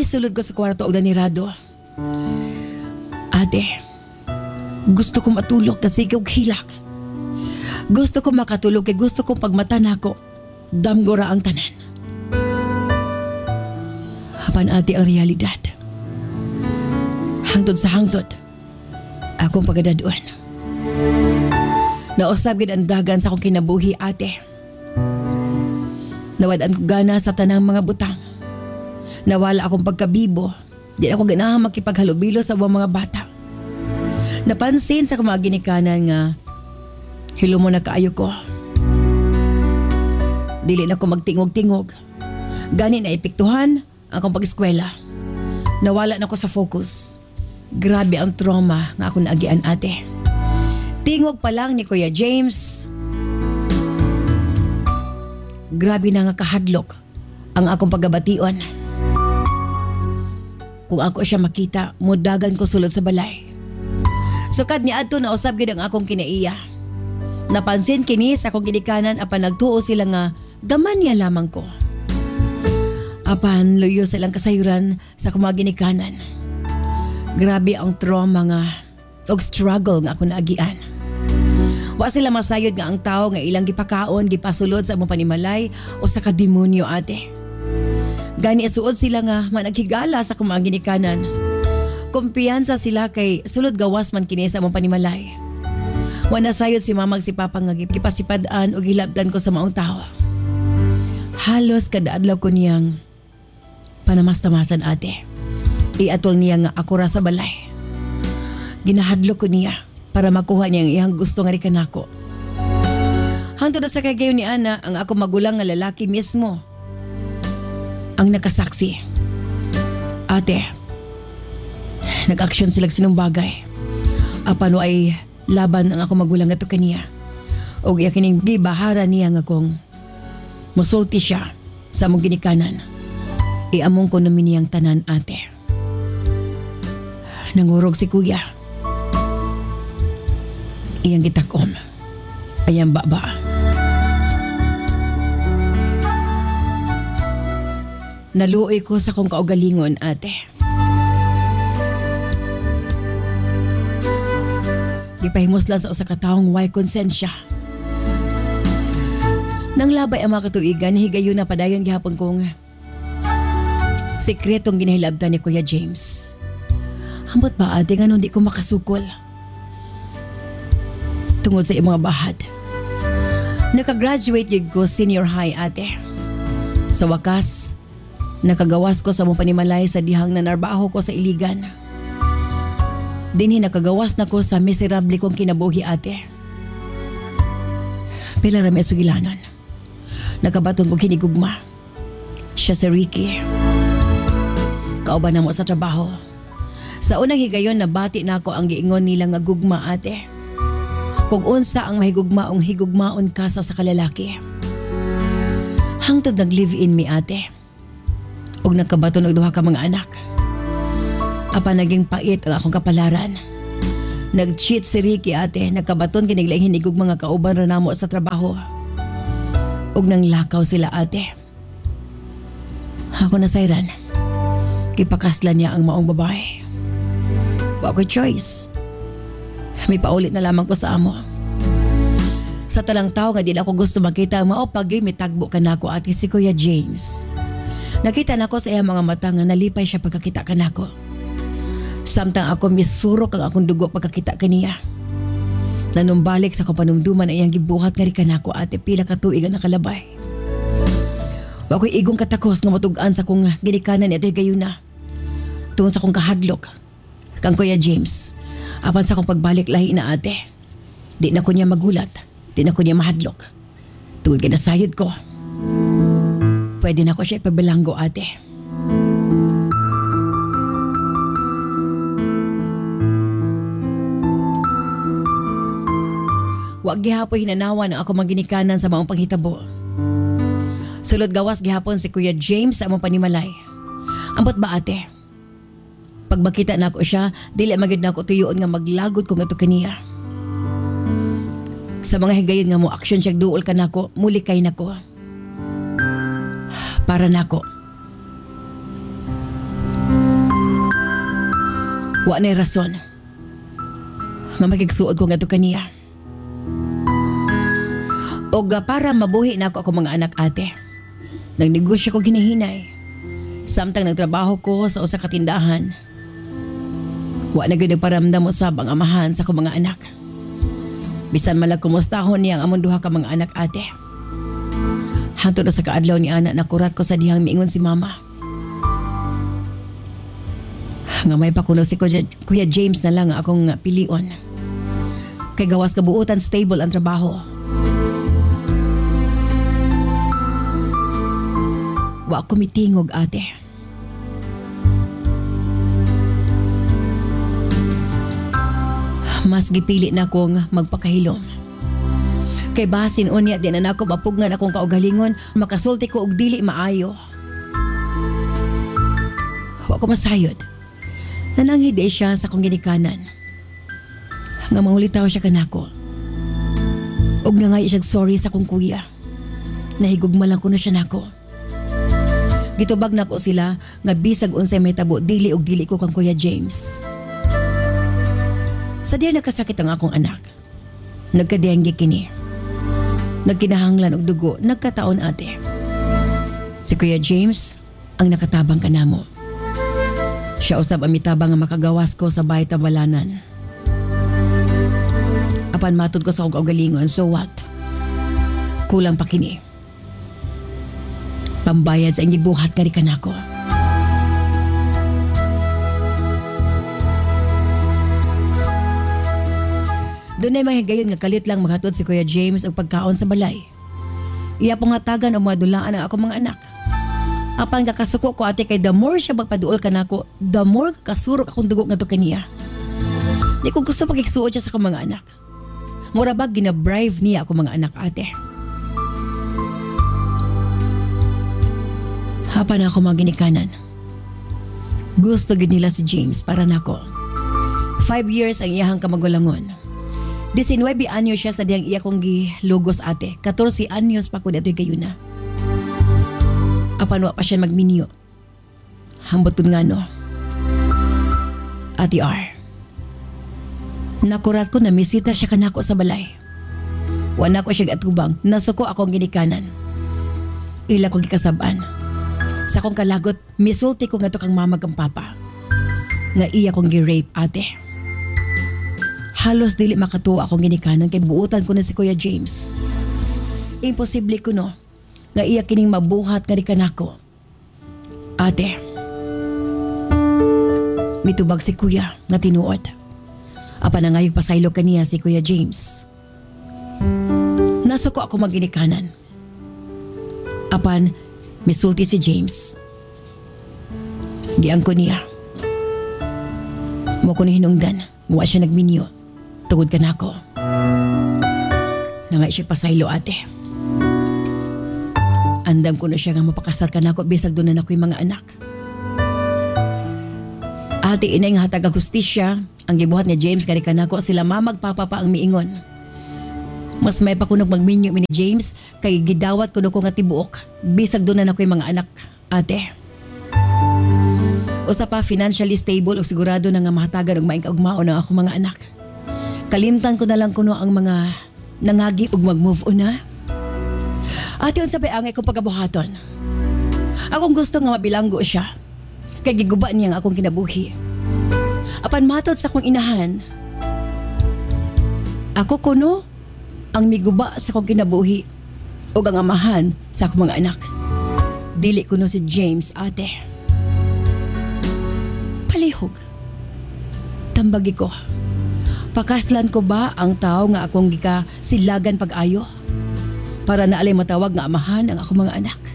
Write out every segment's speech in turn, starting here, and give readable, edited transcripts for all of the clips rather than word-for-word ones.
sulod ko sa kwarto og nanirado. Ate, gusto ko matulog kasi kog hilak. Gusto ko makatulog kay gusto ko pagmata nako, damgora ang tanan. Hapan ate ang realidad. Hangtod sa hangtod, akong pagadaduan. Nausab gid ang dagan sa akong kinabuhi ate. Nawadan ko gana sa tanang mga butang. Nawala akong pagkabibo. Di ako ganahan makipaghalubilo sa mga bata. Napansin sa mga ginikanan nga hilo mo na kaayo ko. Dili na ko magtingog-tingog. Gani na epektuhan ang akong pag-eskwela. Nawala na ko sa focus. Grabe ang trauma nga ako naagian ate. Tingog pa lang ni Kuya James. Grabe na nga kahadlok ang akong pagabation. Kung ako siya makita, mudagan ko sulod sa balay. Sukad ni adto na usab gid ang akong kinaiya. Napansin kini sa akong ginikanan apan nagtuo sila nga gaman niya lamang ko. Apan luyo silang kasayuran sa akong mga ginikanan. Grabe ang trauma nga og struggle nga ako naagian. Wa sila masayod nga ang tao nga ilang gipakaon, gipasulod sa among panimalay o sa kademonyo ate. Gani isuod sila nga managhigala sa akong mga ginikanan. Kumpiyansa sila kay sulod gawas man kini sa among panimalay. Wa na sayod si mamag si papa nga gipasipadan o gilabdan ko sa maong tao. Halos kada adlaw ko niyang panamastamasan ate. Iatol niya nga ako ra sa balay. Ginahadlok ko niya para makuha niya ang iyang gusto nga rikan ako. Hangtod sa kagayon ni Ana ang ako magulang nga lalaki mismo ang nakasaksi. Ate, nag-aksyon sila sinong bagay. Apano ay laban ang ako magulang nga to kaniya. O iyakining gibahara niya nga kung musulti siya sa among ginikanan. Iamong ko namin niyang tanan ate. Nangurog si kuya. Iyang gitakom. Ayang baba. Naluoy ko sa kong kaugalingon ate. Gipahimos lang sa usa ka taong way konsensya. Nang labay ang mga katuigan, higayon na padayon gihapon kong sekretong ginahilabtan ni Kuya James. Ambot ba ate nga di ko makasukol? Tungod sa mga bahad. Nakagraduate yun ko senior high ate. Sa wakas, nakagawas ko sa mong panimalay sa dihang na narbaho ko sa Iligan. Dinhi nakagawas na ko sa miserable kong kinabuhi ate. Pila rami ang sugilanon. Nakabatong ko kinigugma. Siya si Ricky. Kauban na mo sa trabaho. Sa unang higayon nabati na ako ang giingon nila nga gugma ate. Kung unsa ang mahigugmaong higugmaon ka sa kalalaki. Hangtod nag-live-in mi ate. Og nakabaton og duha ka mga anak. Apa naging pait ang akong kapalaran. Nag-cheat si Ricky ate, nagkabaton kiniglaing hinigog mga kauban ra namo sa trabaho. Og nang lakaw sila ate. Ako na sayran. Kipakaslan niya ang maong babae. Wa ko choice. May paulit na lamang ko sa amo. Sa talang tao nga di ako gusto makita mao pagay mitagbo ka nako ate si Kuya James. Nakita nako sa iyang mga mata nga nalipay siya pagkakita ka nako. Samtang ako misurok ang akong dugo pagkakita kaniya. Nanumbalik sa kapanumduman ay iyang gibuhat nga rin ka nako ate pila ka tuig ang nakalabay. Wa ko'y igong katakos nga matugaan sa kong ginikanan ito gayuna. Tungod sa kong kahadlok kang Kuya James. Apan sa kong pagbalik lahi na ate. Di na ko niya magulat. Di na ko niya mahadlok. Tungod ka nasayod ko. Pwede na ko siya ipabilanggo ate. Wag gihapoy hinanawan ang ako maginikanan sa maong panghitabo. Sulod gawas gihapon si Kuya James sa among panimalay. Ambot ba ate? Pag makita na ako siya, dili magid na ako tuyoon nga maglagod ko nga to kaniya. Sa mga higayon nga mo aksyon siya duol ka nako, muli kay nako. Para nako. Wa na'y rason nga makigsuod ko nga to kaniya. O para mabuhi na ako mga anak ate. Nagnegosyo ko ginahinay. Samtang nagtrabaho ko sa usa ka tindahan. Wa na gyud nagparamdam usab ang amahan sa akong mga anak. Bisan malag kumustahon niya ang among duha ka mga anak ate. Hantod sa kaadlaw ni ana nakurat ko sa dihang miingon si mama. Nga may pakuno si Kuya James na lang akong pilion. Kay gawas kabuutan stable ang trabaho. Wa ako mitingog ate. Mas gipili na akong magpakahilom. Kay basin unya di na ako mapugnan akong kaugalingon, makasulti ko og dili maayo. Wa ko masayod. Nananghid siya sa akong ginikanan. Nga mangulitaw siya kanako. Og nangay siya sorry sa akong kuya. Nahigugma lang ko na siya nako. Gitubag nako sila nga bisag unsay may tabo dili og dili ko kang Kuya James. Sa diya nakasakit ang akong anak. Nagkadengge kini. Nagkinahanglan og dugo, nagkataon ate. Si Kuya James ang nakatabang kanamo. Siya usab ang mitabang nga makagawas ko sa bahay tambalanan. Apan matud ko sa akong kaugalingon, so what? Kulang pa kini. Pambayad sa inyong buhat nga di kanako. Doon ay mahigayon nga kalit lang maghatod si Kuya James og pagkaon sa balay. Iya pong hatagan o madulaan ang akong mga anak. Apan kakasuko ko ate kay the more siya magpaduol kanako, the more kasurok akong dugo nga to kaniya. Di ko gusto pagkiksuod siya sa akong mga anak. Murabag ginabrive niya akong mga anak ate. Hapan ako mga ginikanan. Gusto gid nila si James para nako. 5 years ang iyahang kamagulangon. 19 anyos siya sa diyang iya kong gilugos ate. 14 anyos pa ko dato'y gayuna. Apan wa pa siya magminyo. Hambotun nga no. Ate R. Nakurat ko na misita siya kanako sa balay. Wana ko siya atubang. Nasuko akong ginikanan. Ila ko gikasaban. Sa akong kalagot, misulti ko nga to kang mama kang papa. Nga iya kong gi-rape ate. Halos dili makatuwa akong ginikanan kay buutan ko na si Kuya James. Imposible ko no, nga iya kining mabuhat nga di kanako. Ate, mitubag si Kuya nga tinuod. Apa na ngayog pasaylo kaniya si Kuya James. Nasuko ako maginikanan. Apan, misulti si James. Giang ko niya. Mo ko na hinungdan. Muwa siya nagminyo. Tugod ka na ako. Nangay siya pasaylo ate. Andam ko na siya nga mapakasal ka na ako bisag doon na ako yung mga anak. Ate inay nga hatag ang hustisya. Ang gibuhat ni James kani ka na ako sila mamagpapa pa ang miingon. Mas may pa kunog magminyo ni James kay gidawat kuno ko nga tibuok bisag doon na ako yung mga anak ate. Usa pa financially stable o sigurado na nga mahatagan og maing kaugmaon ang ako mga anak. Kalimtan ko na lang kuno ang mga nangagi og mag-move on na. Ate unsa bay angay ko pagabuhaton. Akong gusto nga mabilanggo siya. Kay giguba niya ang akong kinabuhi. Apan matod sa akong inahan. Ako kuno ang miguba sa akong kinabuhi ug ang amahan sa akong mga anak. Dili kuno si James ate. Palihog. Tambagi ko. Pakaslan ko ba ang tao nga akong gika silagan pag-ayo? Para na alay matawag nga amahan ang akong mga anak.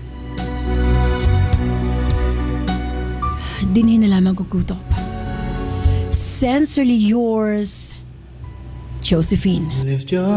Dinhi na lamang ko kutop. Sincerely yours, Josephine.